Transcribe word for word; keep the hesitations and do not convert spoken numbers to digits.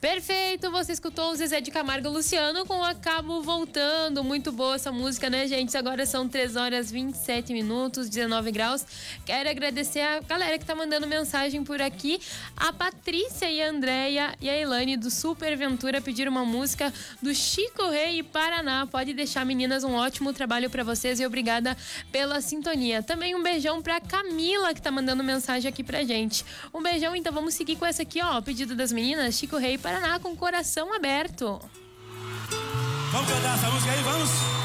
Perfeito, você escutou o Zezé de Camargo e Luciano com Acabo Voltando. Muito boa essa música, né, gente? Agora são três horas e vinte e sete minutos, dezenove graus. Quero agradecer a galera que tá mandando mensagem por aqui. A Patrícia e a Andréia e a Elane do Super Ventura pediram uma música do Chico Rei e Paraná. Pode deixar, meninas, um ótimo trabalho pra vocês e obrigada pela sintonia. Também um beijão pra Camila, que tá mandando mensagem aqui pra gente. Um beijão, então vamos seguir com essa aqui, ó. Pedido das meninas, Chico Rei e Paraná com Coração Aberto. Vamos cantar essa música aí, vamos?